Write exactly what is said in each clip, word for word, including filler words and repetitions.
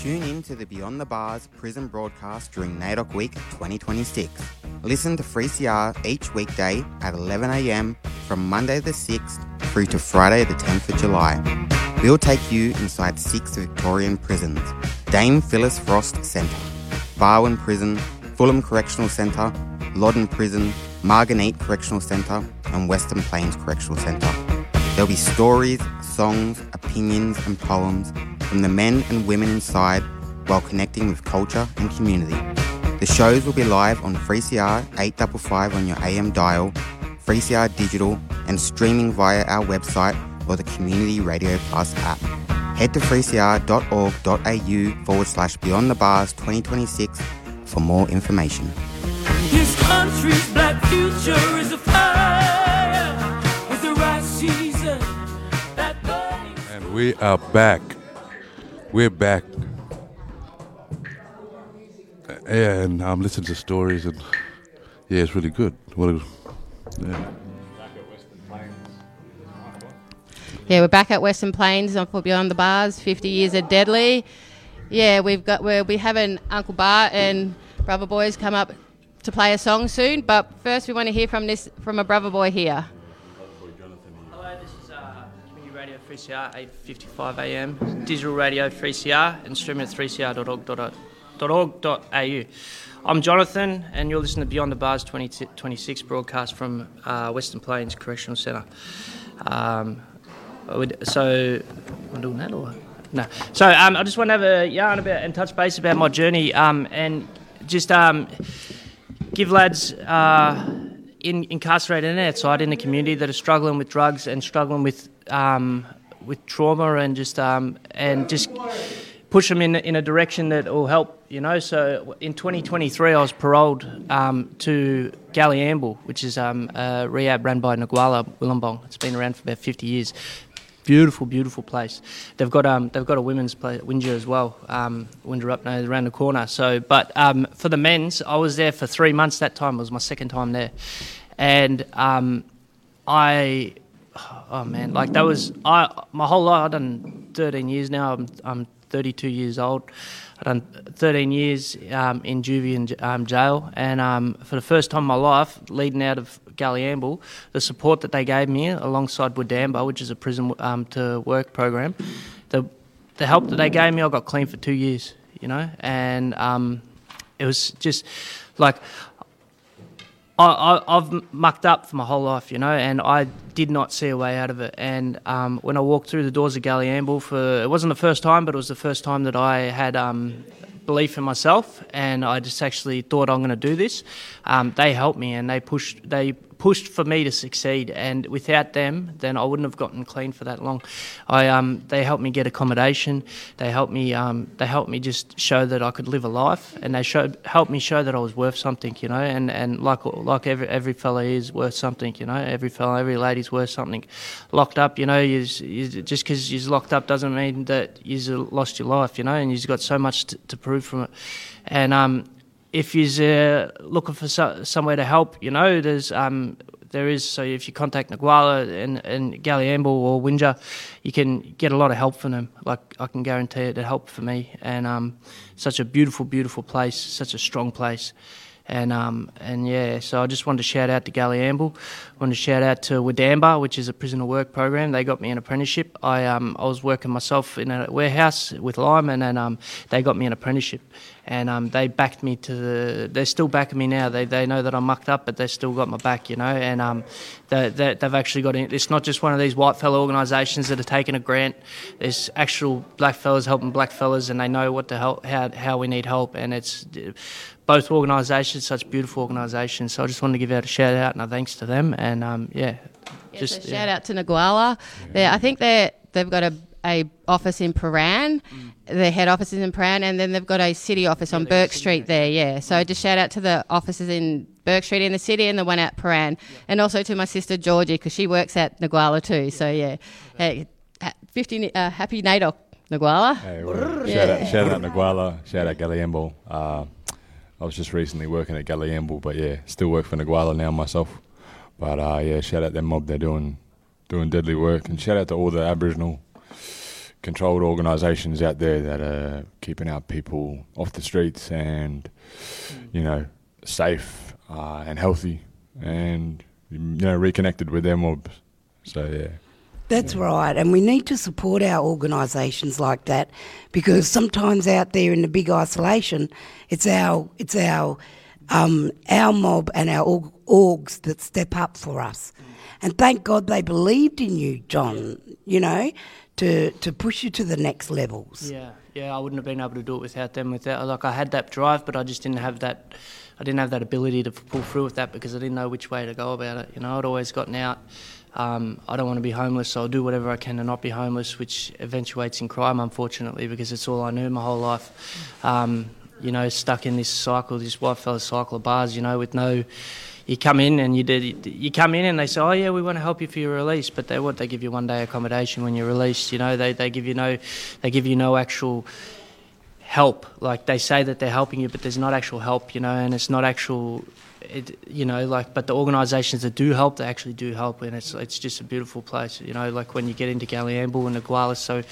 Tune in to the Beyond the Bars prison broadcast during NAIDOC Week twenty twenty-six. Listen to three C R each weekday at eleven a.m. from Monday the sixth through to Friday the tenth of July. We'll take you inside six Victorian prisons: Dame Phyllis Frost Centre, Barwon Prison, Fulham Correctional Centre, Loddon Prison, Margate Correctional Centre and Western Plains Correctional Centre. There'll be stories, songs, opinions and poems from the men and women inside while connecting with culture and community. The shows will be live on three C R eight fifty-five on your A M dial, three C R Digital and streaming via our website or the Community Radio Plus app. Head to three c r dot org dot a u forward slash Beyond the Bars twenty twenty-six for more information. This country's black future is a fire with the right season that burning. And we are back. We're back. And I'm listening to stories and yeah, it's really good. What a, yeah. Yeah, we're back at Western Plains on for Beyond the Bars, fifty years of Deadly. Yeah, we've got we're, we having Uncle Bart and Brother Boys come up to play a song soon, but first we want to hear from this from a Brother Boy here. Hello, this is uh, Community Radio three C R eight fifty-five a m, Digital Radio three C R and streaming at three c r dot org dot a u. I'm Jonathan and you're listening to Beyond the Bars twenty twenty-six broadcast from uh, Western Plains Correctional Centre. Um, so, am I doing that or? No. So um, I just want to have a yarn about and touch base about my journey um, and just um, give lads uh, in, incarcerated and outside in the community that are struggling with drugs and struggling with um, with trauma and just um, and just push them in in a direction that will help. You know. So in twenty twenty-three, I was paroled um, to Galliamble, which is um, a rehab run by Ngualla Willambong. It's been around for about fifty years. Beautiful, beautiful place. They've got um, they've got a women's place at Windsor as well. Um, Windsor up no, around the corner. So, but um, for the men's, I was there for three months. That time it was my second time there, and um, I, oh man, like that was I my whole life. I've done thirteen years now. I'm I'm thirty-two years old. I've done thirteen years um, in juvie and um, jail, and um, for the first time in my life, leading out of Galliamble, the support that they gave me alongside Wadamba, which is a prison um, to work program, the the help that they gave me, I got clean for two years, you know, and um, it was just like I, I, I've mucked up for my whole life, you know, and I did not see a way out of it. And um, when I walked through the doors of Galliamble, for it wasn't the first time, but it was the first time that I had um, belief in myself, and I just actually thought I'm going to do this. Um, they helped me, and they pushed. They pushed for me to succeed, and without them, then I wouldn't have gotten clean for that long. I um, they helped me get accommodation. They helped me. Um, they helped me just show that I could live a life, and they showed helped me show that I was worth something, you know. And, and like like every every fella is worth something, you know. Every fella, every lady's worth something. Locked up, you know, you's, you's, just because you're locked up doesn't mean that you've lost your life, you know. And you've got so much to, to prove from it, and um. If you're uh, looking for so, somewhere to help, you know, there's um, there is. So if you contact Ngualla and, and Galliamble or Windsor, you can get a lot of help from them. Like I can guarantee it, it helped for me. And um, such a beautiful, beautiful place, such a strong place. And um, and yeah, so I just wanted to shout out to Galliamble. I wanted to shout out to Wadamba, which is a prisoner work program. They got me an apprenticeship. I um I was working myself in a warehouse with Lime, and then um they got me an apprenticeship, and um they backed me to the. They're still backing me now. They they know that I'm mucked up, but they still got my back, you know. And um they, they they've actually got in, it's not just one of these white fella organisations that are taking a grant. There's actual black fellas helping black fellas, and they know what to help how how we need help, and it's. Both organisations, such beautiful organisations. So I just wanted to give out a shout out and a thanks to them. And um, yeah, yeah, just so yeah. shout out to Ngualla. Yeah. I think they they've got a, a office in Paran. Mm. Their head office is in Paran, and then they've got a city office yeah, on Burke Street there. Yeah, so just shout out to the offices in Burke Street in the city and the one at Paran, yeah. And also to my sister Georgie because she works at Ngualla too. So yeah, hey, fifty uh, happy NAIDOC Ngualla. Hey, well, yeah. shout out, shout out Ngualla, shout out Galliamble. Uh, I was just recently working at Galliamble, but yeah, still work for Ngualla now myself. But uh, yeah, shout out them mob, they're doing doing deadly work, and shout out to all the Aboriginal controlled organisations out there that are keeping our people off the streets and, you know, safe uh, and healthy and, you know, reconnected with their mobs. So, yeah. That's right, and we need to support our organisations like that, because sometimes out there in the big isolation, it's our it's our um, our mob and our org- orgs that step up for us. And thank God they believed in you, John, you know, to to push you to the next levels. Yeah, yeah, I wouldn't have been able to do it without them. Without, like, I had that drive, but I just didn't have that. I didn't have that ability to pull through with that because I didn't know which way to go about it. You know, I'd always gotten out. Um, I don't want to be homeless, so I'll do whatever I can to not be homeless, which eventuates in crime, unfortunately, because it's all I knew my whole life. Um, you know, stuck in this cycle, this white fella cycle of bars, you know, with no... You come in and you did. You come in and they say, "Oh yeah, we want to help you for your release," but they what they give you one day accommodation when you're released. You know, they they give you no, they give you no actual help. Like, they say that they're helping you, but there's not actual help. You know, and it's not actual. It, you know, like, but the organisations that do help, they actually do help, and it's it's just a beautiful place. You know, like when you get into Galliamble and the Gwalis, so.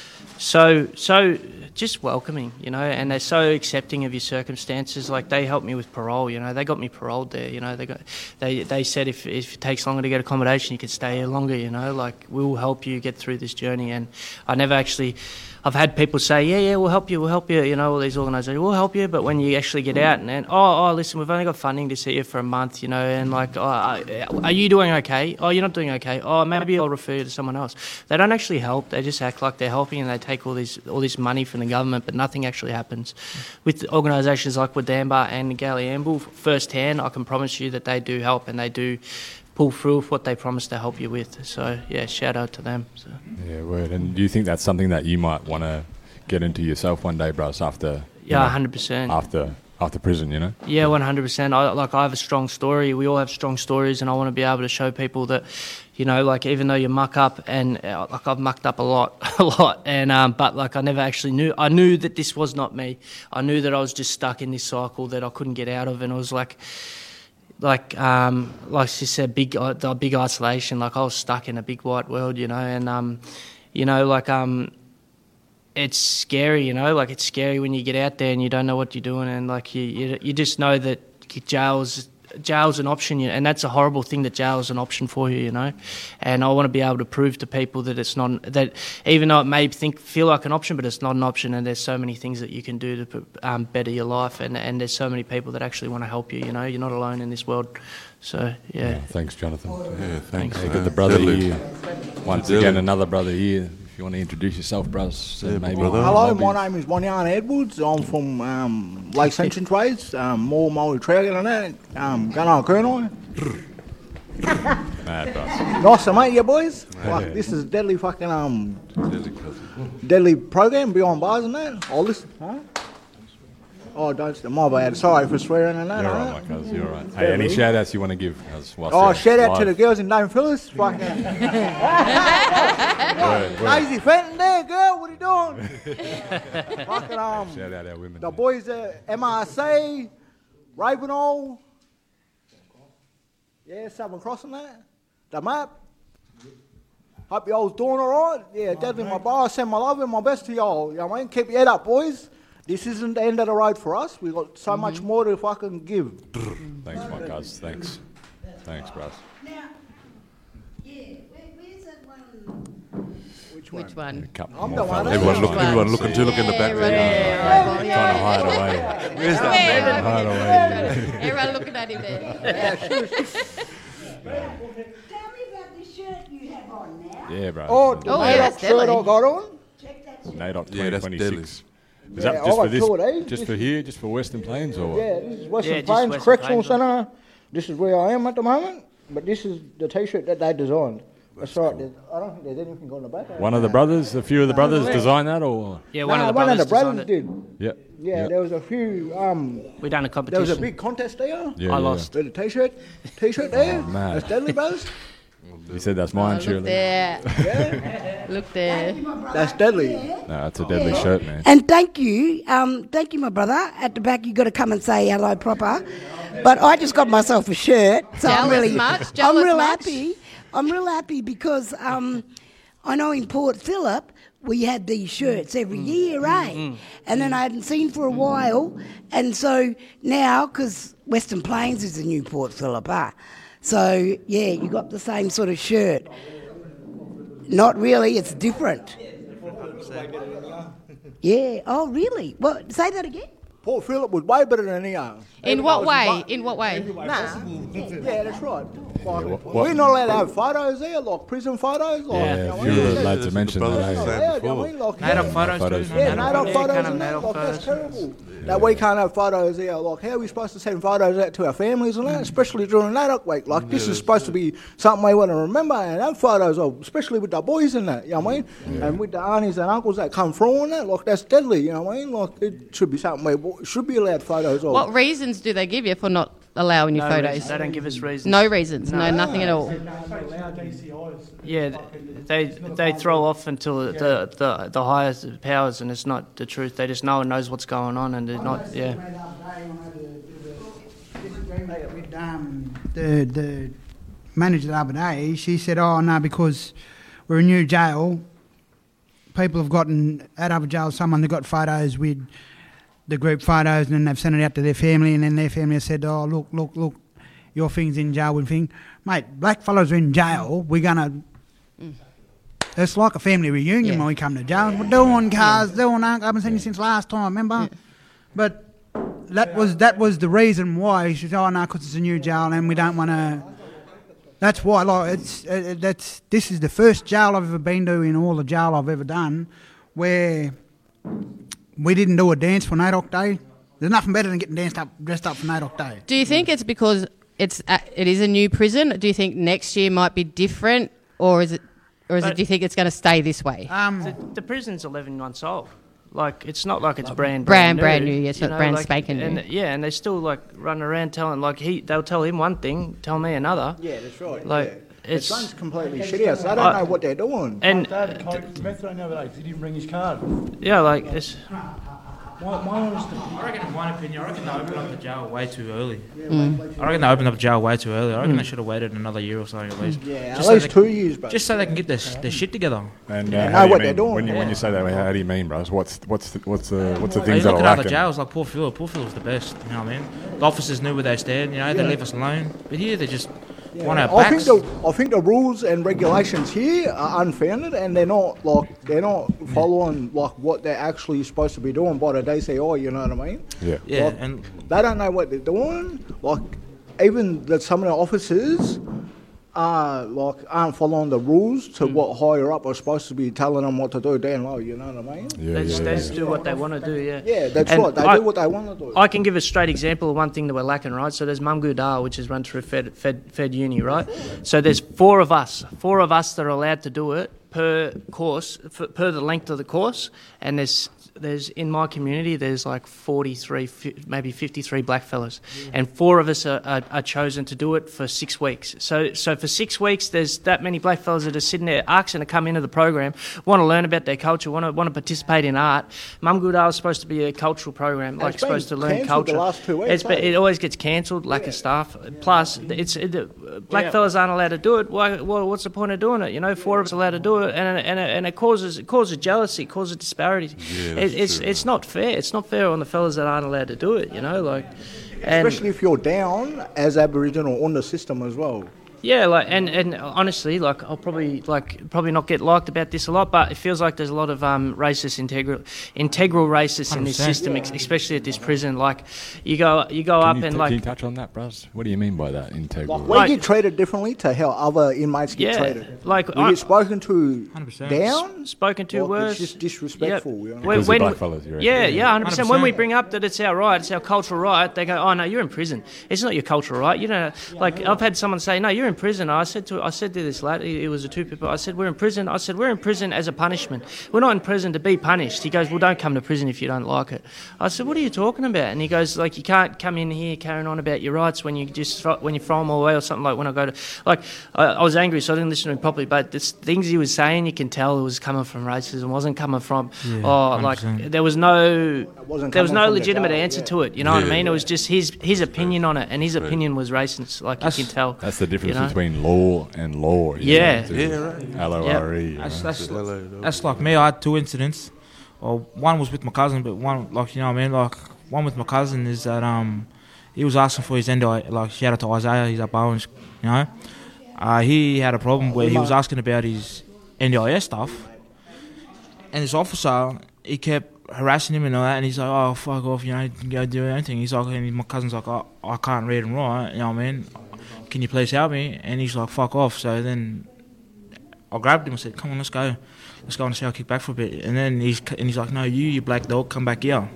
So, so just welcoming, you know, and they're so accepting of your circumstances. Like, they helped me with parole, you know, they got me paroled there, you know, they got, they they said if, if it takes longer to get accommodation, you could stay here longer, you know, like, we'll help you get through this journey. And I never actually, I've had people say, yeah, yeah, we'll help you, we'll help you, you know, all these organisations, we'll help you, but when you actually get out and, and oh, oh, listen, we've only got funding to see you for a month, you know, and like, oh, are you doing okay? Oh, you're not doing okay. Oh, maybe I'll refer you to someone else. They don't actually help, they just act like they're helping, and they take all these all this money from the government, but nothing actually happens. With organisations like Wadamba and Galliamble, firsthand, I can promise you that they do help, and they do pull through with what they promise to help you with. So, yeah, shout out to them. So. Yeah, word. And do you think that's something that you might want to get into yourself one day, bros, after... Yeah, know, one hundred percent. After... After prison, you know? Yeah, one hundred percent. I, like, I have a strong story. We all have strong stories, and I want to be able to show people that, you know, like, even though you muck up, and uh, like, I've mucked up a lot, a lot, and um, but like, I never actually knew. I knew that this was not me. I knew that I was just stuck in this cycle that I couldn't get out of, and it was like, like, um, like she said, big, uh, the big isolation. Like, I was stuck in a big white world, you know, and um, you know, like um. It's scary, you know, like, it's scary when you get out there and you don't know what you're doing, and like you you, you just know that jail's jail's an option, and that's a horrible thing, that jail's an option for you, you know. And I want to be able to prove to people that it's not, that even though it may think feel like an option, but it's not an option, and there's so many things that you can do to um, better your life, and and there's so many people that actually want to help you, you know. You're not alone in this world. So yeah. yeah thanks, Jonathan. Yeah, thanks. Hey, Uh, got the brother Dylan. here. Once Dylan. again, another brother here. You want to introduce yourself, bros? Yeah, maybe. brother. Hello, maybe. my name is Wanyan Edwards. I'm from um, Lake Central Trades, um, more Maori Trailer and that, um, Gunnar Kernai. Mad, bros. Nice to meet you, boys. Like, this is a deadly fucking um, deadly program, Beyond Bars and that. Oh, listen, huh? Oh, don't, my bad. Sorry for swearing and that. You're huh? right, my cuz. You're right. Hey, any shout outs you want to give? Us whilst Oh, you're shout out to the live? girls in Dame Phyllis. Fucking Word, word. Lazy Fenton there, girl. What are you doing? Fucking um, Shout out our women. the boys at M R C, Ravenhall. Yeah, Southern Cross and that. The map. Hope you all's doing alright. Yeah, definitely my bar. Send my love and my best to y'all. You know what I mean? Keep your head up, boys. This isn't the end of the road for us. We've got so much more to fucking give. Thanks, my cuz. Thanks. Thanks, bros. Now, yeah, where, where's that one? Which Which one? Couple I'm more the one. fellas. Everyone, look, One. everyone looking to look in the back Everyone, there. yeah, right, yeah. Trying to hide away. Where's that Yeah. man? Hide away. Everyone looking at him there. Tell me about this shirt you have on now. Yeah, bro. Oh, the Oh, oh, yeah, that's shirt I deadly. got on. Check that shirt. NAIDOC Yeah, that's twenty twenty-six. Is Yeah, that I just got for this? two of these. Just for here? Just for Western Plains or? Yeah, this is Western Yeah, just Plains Western Correctional Plains. Centre. This is where I am at the moment. But this is the T-shirt that they designed. That's right. there's- I don't think there's anything on the back. One of the brothers, a few of the brothers designed that, or? Yeah, No, one of the one brothers, of the brothers designed it. did. Yep. Yeah, Yep. there was a few. Um, We done a there competition. was a big contest there. Yeah, I yeah. lost. With a T-shirt, T-shirt there. mad. That's deadly, brothers. You said that's Oh, mine, look surely. there. Yeah, Look there. that's deadly. No, that's a deadly shirt, man. And thank you, um, thank you, my brother. At the back, you got to come and say hello proper. But I just got myself a shirt, so I'm Jealous really, much? I'm Jealous real much? happy. I'm real happy because um, I know in Port Phillip we had these shirts every year, eh? Mm. And then I hadn't seen for a while. And so now, because Western Plains is the new Port Phillip, ah. So, yeah, you got the same sort of shirt. Not really, it's different. Yeah, oh, really? Well, say that again. Port Phillip was way better than here. In what way? In what way? Nah. Yeah, that's right. Like, yeah, what, we're not allowed to have photos there, like prison photos. Like, yeah, you know, if you were allowed to mention that. Yeah, yeah, you know what I mean? Like, NAIDOC yeah. photos, photos. too. Yeah, NAIDOC NAIDOC photos, yeah, and that, NAIDOC like, photos. that's terrible. That we can't have photos here. Like, how are we supposed to send photos out to our families and that, especially during NAIDOC week? Like, yeah, this is supposed to be something we want to remember and have photos of, especially with the boys and that, you know what I mean? Yeah. And with the aunties and uncles that come through and that, like, that's deadly, you know what I mean? Like, it should be something we should be allowed photos of. What reasons do they give you for not allowing you no photos? Reasons. They don't give us reasons. No reasons, no, no nothing at all. Yeah, they they throw off until the, the the highest powers, and it's not the truth. They just know and knows what's going on, and they're not. Yeah. With um, the the manager the other day, she said, "Oh no, because we're a new jail. People have gotten at other jails. Someone that got photos with the group photos, and then they've sent it out to their family, and then their family has said, "Oh look, look, look, your thing's in jail with thing, mate. Black fellas are in jail. We're gonna." Mm. It's like a family reunion yeah. when we come to jail. We're doing cars, yeah. doing. I haven't seen you since last time, remember? Yeah. But that was that was the reason why she said, "Oh no, because it's a new jail and we don't want to." That's why. Like it's uh, that's this is the first jail I've ever been to in all the jail I've ever done, where we didn't do a dance for NAIDOC Day. There's nothing better than getting danced up, dressed up for NAIDOC Day. Do you think it's because it's uh, it is a new prison? Do you think next year might be different, or is it, or is it? Do you think it's going to stay this way? Um, the, the prison's eleven months old. Like, it's not like it's brand, brand, brand new. new. Yes, not brand like, spanking and, new. Yeah, and they still, like, running around telling, like, he, they'll tell him one thing, tell me another. Yeah, that's right. Like, yeah. it's... It runs completely shit out, so they don't uh, know what they're doing. And... Dad, Method the other day, he didn't bring his card. Yeah, like, it's... My, my honest I reckon, in my opinion, I reckon they opened up the jail way too early. Mm. I reckon they opened up the jail way too early. I reckon mm. they should have waited another year or something at least. Yeah, just at least so two years, bro. Just so they can get their, their shit together. And uh, yeah, know what mean, they're doing. When you, yeah. when you say that, how do you mean, bros? What's what's the, what's the what's the well, things you that look are at lacking? other jails like Port Phillip. Port Phillip's the best. You know what I mean? The officers knew where they stand. You know, they yeah. leave us alone. But here they just. Yeah. Want our I backs. think the I think the rules and regulations here are unfounded, and they're not like they're not following like what they're actually supposed to be doing by the D C I. You know what I mean? Yeah. Yeah. Like, and they don't know what they're doing. Like even that some of the officers are like aren't following the rules to mm. what higher up are supposed to be telling them what to do down low. You know what I mean? Yeah, they just, yeah, they yeah. just do what they want to do. Yeah. Yeah, that's and right. They I, do what they want to do. I can give a straight example of one thing that we're lacking, right? So there's Mumgu Dar, which is run through Fed, Fed, Fed Uni, right? So there's four of us, four of us that are allowed to do it per course, for, per the length of the course, and there's there's in my community there's like forty-three, maybe fifty-three black fellas, yeah. and four of us are, are, are chosen to do it for six weeks. So so for six weeks there's that many black fellas that are sitting there asking to come into the program, want to learn about their culture, want to want to participate in art. Mumgu Dar is supposed to be a cultural program, like it's supposed to learn culture. The last two weeks, it's, it always gets cancelled, lack yeah. of staff. Plus, it's it, black yeah. fellas aren't allowed to do it. Why? Well, what's the point of doing it? You know, four of us are allowed to do it, and and and it causes it causes jealousy, it causes disparities. Yeah, it, it's true. it's not fair. It's not fair on the fellas that aren't allowed to do it. You know, like, and especially if you're down as Aboriginal on the system as well. Yeah, like, and, and honestly, like, I'll probably like probably not get liked about this a lot, but it feels like there's a lot of um, racist integral integral racists in this system, yeah. especially at this prison. Like, you go you go can up you and t- like. Can you touch on that, bros? What do you mean by that integral? Like, we like, get treated differently to how other inmates get yeah, treated. Like, we I, get spoken to one hundred percent down, spoken to like, worse. It's just disrespectful. Yep. You know? Because when, black fellas, you reckon? yeah, yeah, one hundred percent. When we one hundred percent. bring up that it's our right, it's our cultural right, they go, "Oh no, you're in prison. It's not your cultural right." You know, like I've had someone say, "No, you're in prison." I said to I said to this lad, it was a two people. I said, "We're in prison." I said, "We're in prison as a punishment. We're not in prison to be punished." He goes, "Well, don't come to prison if you don't like it." I said, "What are you talking about?" And he goes, "Like, you can't come in here carrying on about your rights when you just when you throw them away or something." Like when I go to, like, I, I was angry, so I didn't listen to him properly. But the things he was saying, you can tell it was coming from racism. Wasn't coming from yeah, oh, like there was no there was no legitimate answer yeah. to it. You know Yeah, what I mean? yeah. It was just his his opinion on it, and his opinion was racist. Like That's, you can tell. That's the difference know? between law and law. you Yeah. know, to Yeah, right. L O R E. you That's, know. that's, that's like me. I had two incidents. Well, one was with my cousin, but one, like, you know what I mean? Like, one with my cousin is that um, he was asking for his N D I, like, shout out to Isaiah, he's up Owens, you know? Uh, he had a problem where he was asking about his N D I S stuff, and this officer, he kept harassing him and all that, and he's like, oh, fuck off, you know, you can go do anything. He's like, and my cousin's like, oh, I can't read and write, you know what I mean? Can you please help me? And he's like, fuck off. So then I grabbed him and said, come on, let's go. Let's go and see, I'll kick back for a bit. And then he's and he's like, no, you, you black dog, come back here.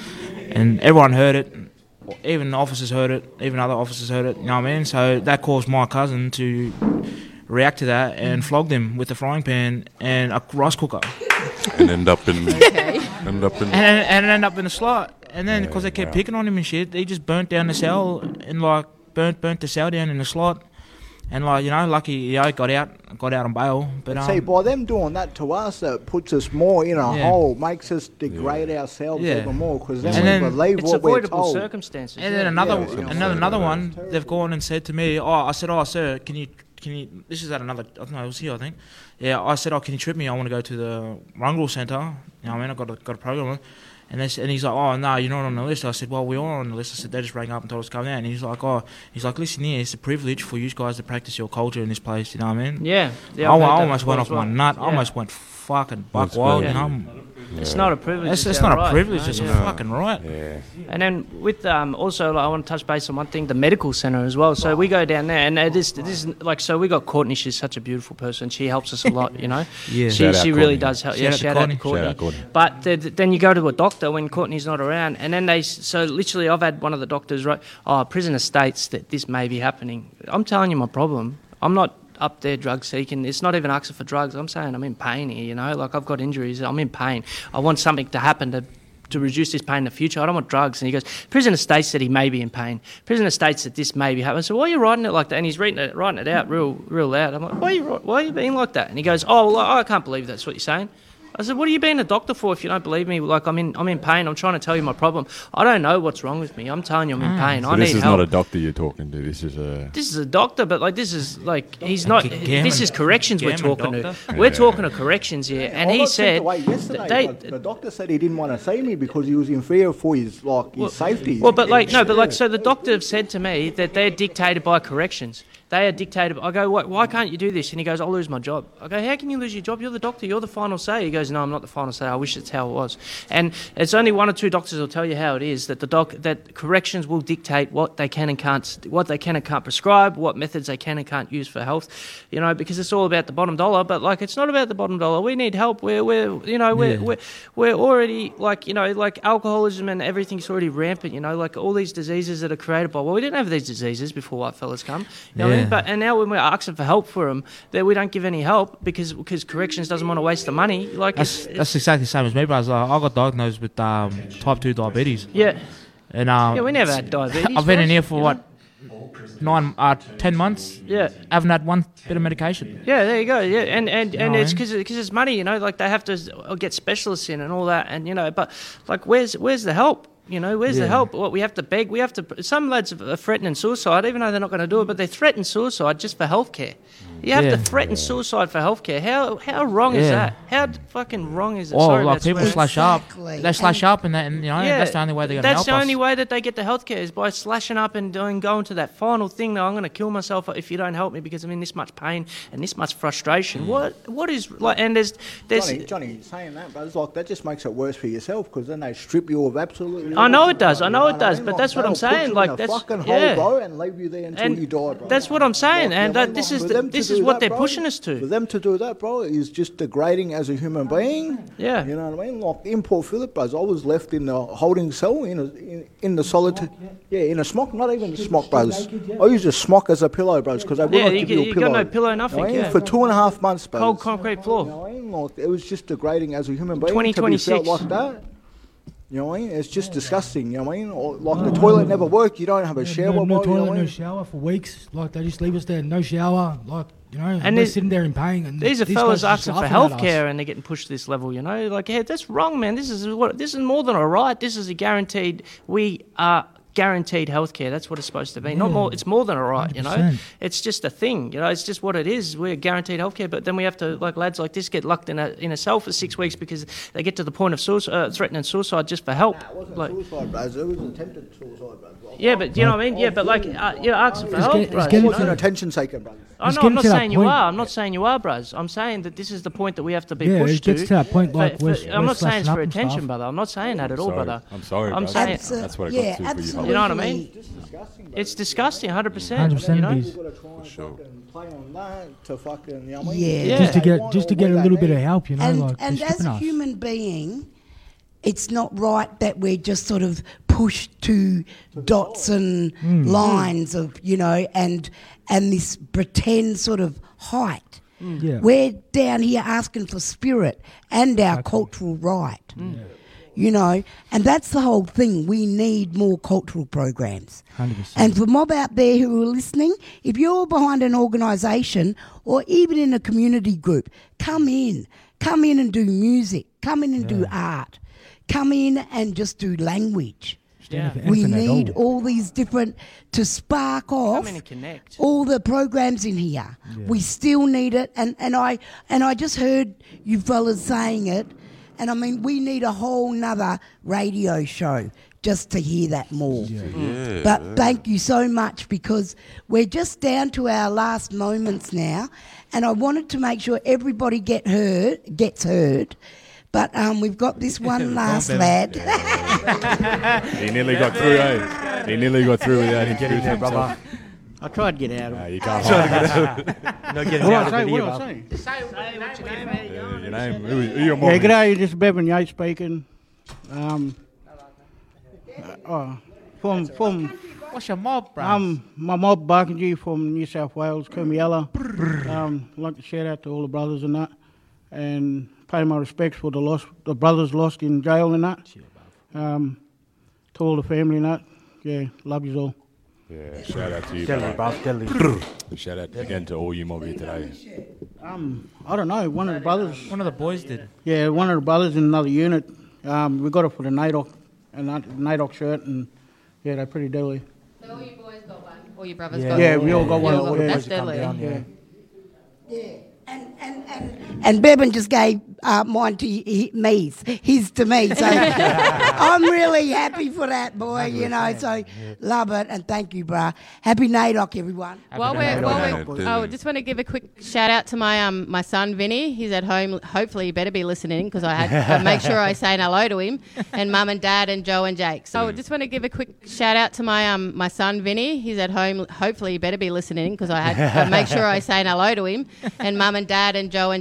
And everyone heard it. Even the officers heard it. Even other officers heard it. You know what I mean? So that caused my cousin to react to that and flogged him with a frying pan and a rice cooker. And end up in... Okay. End up in... And, and end up in a slot. And then, because they kept wow. picking on him and shit, he just burnt down the cell and, like, burnt burnt the cell down in the slot. And, like, you know, lucky, you know, got out, got out on bail. But um, See, by them doing that to us, it puts us more in a Yeah. hole, makes us degrade ourselves Yeah. even more, because then And we then believe It's what we're avoidable told. circumstances. And yeah. then another, Yeah, yeah. another, another one. They've gone and said to me, "Oh, I said, oh, sir, can you, can you? This is at another. I don't know, it was here, I think. Yeah, I said, oh, can you trip me? I want to go to the Rungle Centre. You know what I mean? I got a, got a program on. And, they, and he's like, oh, no, you're not on the list. I said, well, we are on the list. I said, they just rang up and told us to come down. And he's like, oh, he's like, listen here, it's a privilege for you guys to practice your culture in this place. You know what I mean? Yeah. yeah I, I've heard I that almost before went as off my well. nut. I Yeah. almost went fucking buck That's wild. good. You Yeah. know? It's not a privilege. It's, it's it's not our a privilege. right, It's no, a yeah. fucking right. Yeah. And then with um, also, like, I want to touch base on one thing: the medical centre as well. So we go down there, and it is, this is like, so we got Courtney. She's such a beautiful person. She helps us a lot, you know. Yeah. She Shout out she really Courtney. does help. Shout Yeah, out to shout out to Courtney. Courtney. Shout out Courtney. But th- then you go to a doctor when Courtney's not around, and then they s- so literally, I've had one of the doctors write, "Oh, prisoner states that this may be happening." I'm telling you my problem. I'm not up there drug seeking. It's not even asking for drugs. I'm saying I'm in pain here, you know, like I've got injuries. I'm in pain. I want something to happen to to reduce this pain in the future. I don't want drugs. And he goes, prisoner states that he may be in pain. Prisoner states that this may be happening. So why are you writing it like that? And he's reading it, writing it out real real loud. I'm like, why are you, why are you being like that? And he goes, oh, well, I can't believe that's what you're saying. I said, what are you being a doctor for if you don't believe me? Like, I'm in I'm in pain. I'm trying to tell you my problem. I don't know what's wrong with me. I'm telling you I'm in pain. So I this need is help. not a doctor you're talking to. This is a... This is a doctor, but like this is like he's not. G- gammon- this is corrections we're gammon talking doctor. to. We're Yeah. talking to corrections here, and I he got sent said away yesterday, that they. but the doctor said he didn't want to see me because he was in fear for his like his Well- safety. Well, but like no, but like so the doctor said to me that they're dictated by corrections. They are dictated. I go, why, why can't you do this? And he goes, I'll lose my job. I go, how can you lose your job? You're the doctor. You're the final say. He goes, no, I'm not the final say. I wish it's how it was. And it's only one or two doctors will tell you how it is. That the doc, that corrections will dictate what they can and can't, what they can and can't prescribe, what methods they can and can't use for health. You know, because it's all about the bottom dollar. But like, it's not about the bottom dollar. We need help. We're, we're you know, we're, Yeah. we're, we're already like, you know, like alcoholism and everything's already rampant. You know, like all these diseases that are created by. Well, we didn't have these diseases before white fellas come. You know what I mean? Yeah. But and now when we're asking for help for them, that we don't give any help because because corrections doesn't want to waste the money. Like That's it's, that's exactly the same as me, bro. I, was like, I got diagnosed with um, type two diabetes, yeah, and um, yeah. We never had diabetes. I've been in bros, here for you what know? nine, uh, ten months. Yeah. Haven't had one bit of medication. Yeah, there you go. Yeah, and and, You and know it's what I because it's money, you know. Like they have to s- get specialists in and all that, and you know. But like, where's where's the help? You know, where's the Yeah. help? What we have to beg, we have to. Some lads are threatening suicide, even though they're not going to do it, but they threaten suicide just for healthcare. You have Yeah. to threaten suicide for healthcare. How how wrong is Yeah. that? How fucking wrong is it? Oh, Sorry, like that's people wrong. slash up. Exactly. They slash up, and that, and you know, Yeah, that's the only way they're going to That's help the only us. way that they get the healthcare is by slashing up and doing going to that final thing. That I'm going to kill myself if you don't help me because I'm in this much pain and this much frustration. What what is like? And there's there's. Johnny, Johnny, saying that, but it's like that just makes it worse for yourself because then they strip you of absolutely. I know everything, it does, bro, I you know it what does, mean? but Like, that's what I'm they'll put saying, you like, in a that's- fucking yeah. hole, bro, and leave you there until And you die, bro. that's what I'm saying, Like, and you know, that, this like, is for the, them to this do is what that, they're bro, pushing us For to. them to do that, bro, is just degrading as a human being. Yeah. You know what I mean? Like in Port Phillip, bros, I was left in the holding cell in a, in, in the solitary. Yeah, in a smock, not even a smock, bros. I used a smock as a pillow, bros, because they would Yeah, not you give get- you a you pillow. got no pillow, nothing, You know what I mean? yeah. For two and a half months, bros. Cold concrete floor. You know what I mean? Like, it was just degrading as a human being twenty to be felt twenty-six. like that. You know what I mean? It's just disgusting. You know what I mean? Or, like the toilet never worked. You don't have a shower. No, no bro, you know toilet, what I no mean? shower for weeks. Like they just leave us there, no shower. Like you know, and, And we're there's- sitting there in pain. And These are these fellas guys just asking for laughing at health us. care and they're getting pushed to this level, you know? Like, yeah, that's wrong, man. This is what this is more than a right. This is a guaranteed we are guaranteed healthcare. That's what it's supposed to be. Not Yeah. more. It's more than a right. You know, one hundred percent. it's just a thing. You know, it's just what it is. We're guaranteed healthcare, but then we have to, like lads like this, get locked in a in a cell for six weeks because they get to the point of suicide, uh, threatening suicide just for help. Nah, it wasn't like, suicide, bros. It was attempted suicide, bros. yeah, but you know what I mean. Yeah, but like, uh, you're asking for It's help, get- it's bros. getting you It wasn't know? attention seeking, bros. I It's know, I'm getting not to that saying you point. are. I'm not saying you are, bros. I'm saying that this is the point that we have to be Yeah, it pushed gets to. to that point, like, for- we're- for- I'm we're not saying it's for slashing up and attention, stuff. brother. I'm not saying that at all, Sorry. brother. I'm sorry, I'm bro. saying- Abso- That's what it yeah, got to for you. absolutely. You know what I mean? It's disgusting, bro. It's disgusting, one hundred percent. one hundred percent You know? it is. You've got to try and sure. fucking play on that to fucking, you know what I mean? Yeah. Yeah. Just to They get want just to or get we a don't little bit of need. help, you know, and like and they're as stripping a us. human being, it's not right that we're just sort of pushed to dots and Mm. lines of, you know, and and this pretend sort of height. Yeah. We're down here asking for spirit and our Exactly. cultural right. You know, and that's the whole thing. We need more cultural programs. one hundred percent. And for mob out there who are listening, if you're behind an organisation or even in a community group, come in. Come in and do music. Come in and do art. Come in and just do language. Yeah. For We anything at need all. all these different to spark off Come in and connect. all the programs in here. We still need it, and, and I and I just heard you fellas saying it, and I mean we need a whole nother radio show just to hear that more. Yeah. But thank you so much, because we're just down to our last moments now, and I wanted to make sure everybody get heard gets heard. But um, we've got this one last lad. He nearly got through, eh? He nearly got through without introducing himself. I tried to get out of Nah, it. you can't hide. Not getting What out I of say? the What video. I say? Uh, Your name? Who, who your mom Yeah, is? g'day, this is Bevan Yates speaking. Um, uh, oh, from, from, What's your mob, bro? I'm my mob Barkingji from New South Wales, Kumiella. Um, I'd like to shout out to all the brothers and that, and pay my respects for the lost, the brothers lost in jail and that. Um, to all the family and that. Yeah, love you all. Yeah, shout out to you, Deadly, bro. bruv, deadly. Shout out again to all you mob here today. Um, I don't know, one of the brothers. One of the boys did. Yeah, one of the brothers in another unit. Um, we got it for the NAIDOC, and that NAIDOC shirt, and yeah, they're pretty deadly. So all you boys got one. All your brothers Yeah, got yeah, one. we all got one. You all got- Yeah. That's deadly. Yeah. Yeah, and and and and Bevan just gave uh, mine to he, me, his to me. So I'm really happy for that, boy. You know, so love it and thank you, bruh. Happy NAIDOC, everyone. While we're, while we're, oh, just want to give a quick shout out to my um my son Vinny. He's at home. Hopefully, he better be listening because I had to make sure I say hello to him. And Mum and Dad and Joe and Jake. So just want to give a quick shout out to my um my son Vinny. He's at home. Hopefully, he better be listening because I had to make sure I say hello to him. And Mum and Dad and Joe and